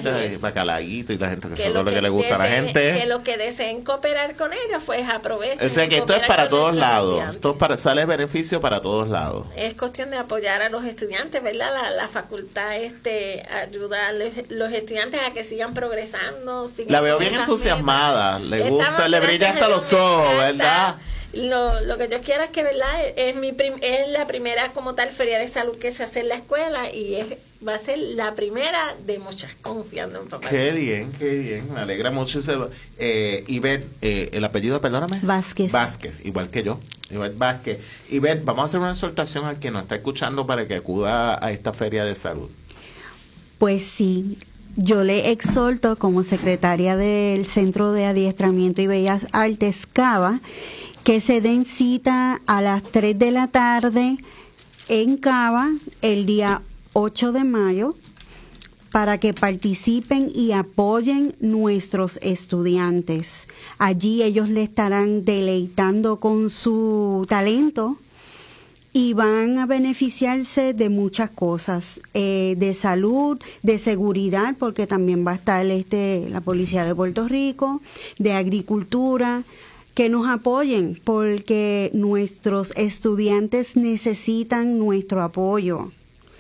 bacalaíto y la gente que eso es lo que le gusta a la gente. Que los que deseen cooperar con ellos, pues aprovechen. O sea que esto es para todos lados. Esto sale beneficio para todos lados. Es cuestión de apoyar a los estudiantes, ¿verdad? La facultad ayuda a los estudiantes a que sigan progresando. La veo bien entusiasmada. Le gusta, le brilla hasta los ojos, ¿verdad? Lo que yo quiero es que, ¿verdad? Es la primera como tal feria de salud que se hace en la escuela y va a ser la primera de muchas, confiando en papá. Qué bien, me alegra mucho Ivette, el apellido, perdóname. Vázquez, igual que yo, Ivette Vázquez. Ivette, vamos a hacer una exhortación al que nos está escuchando para que acuda a esta feria de salud. Pues sí, yo le exhorto como secretaria del Centro de Adiestramiento y Bellas Artes, CABA, que se den cita a las 3 de la tarde en CABA el día 8 de mayo para que participen y apoyen nuestros estudiantes. Allí ellos le estarán deleitando con su talento y van a beneficiarse de muchas cosas, de salud, de seguridad, porque también va a estar la Policía de Puerto Rico, de agricultura, que nos apoyen porque nuestros estudiantes necesitan nuestro apoyo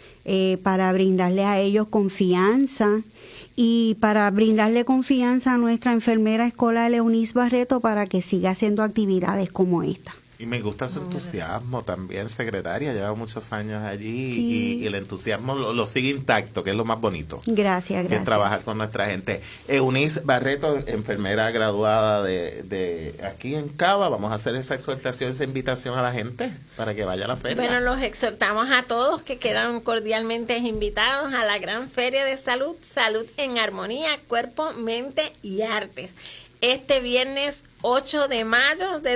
para brindarle a ellos confianza y para brindarle confianza a nuestra enfermera escolar Eunice Barreto para que siga haciendo actividades como esta. Y me gusta su entusiasmo también, secretaria, lleva muchos años allí y el entusiasmo lo sigue intacto, que es lo más bonito. Gracias. Que trabajar con nuestra gente. Eunice Barreto, enfermera graduada de aquí en Cava, vamos a hacer esa exhortación, esa invitación a la gente para que vaya a la feria. Bueno, los exhortamos a todos que quedan cordialmente invitados a la gran feria de salud, Salud en Armonía, Cuerpo, Mente y Artes. Este viernes 8 de mayo de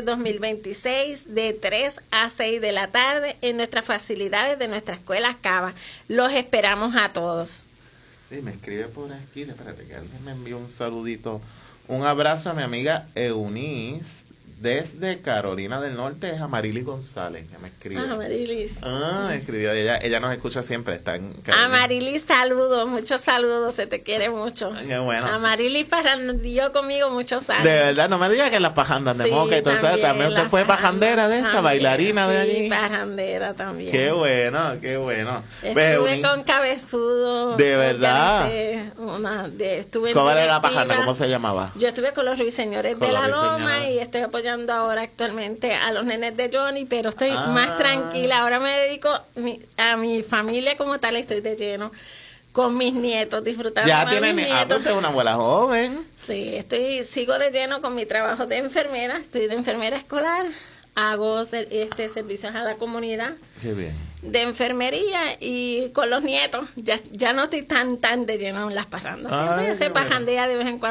2026 de 3 a 6 de la tarde en nuestras facilidades de nuestra escuela Cava. Los esperamos a todos. Sí, me escribe por aquí, espérate que alguien me envió un saludito. Un abrazo a mi amiga Eunice desde Carolina del Norte, es Amarili González, que me escribe. Amarilis. Me escribió, ella nos escucha siempre, está en Carolina. Amarilis, saludos, muchos saludos, se te quiere mucho. Qué bueno. Amarilis pajandió conmigo muchos años. De verdad, no me digas que las pajandas de Moca y todo eso, también usted fue pajandera de esta, bailarina de allí. Sí, pajandera también. Qué bueno, qué bueno. Estuve con Cabezudo. De verdad. ¿Cómo era la pajanda? ¿Cómo se llamaba? Yo estuve con los Ruiseñores de la Loma y estoy apoyando ahora actualmente a los nenes de Johnny, pero estoy más tranquila. Ahora me dedico a mi familia como tal, estoy de lleno con mis nietos, disfrutando ya de mis nietos. Usted es una abuela joven. Sí, sigo de lleno con mi trabajo de enfermera, estoy de enfermera escolar, hago servicios a la comunidad. Qué bien. De enfermería y con los nietos, ya no estoy tan de lleno en las parrandas. Siempre se pajandea de vez en cuando.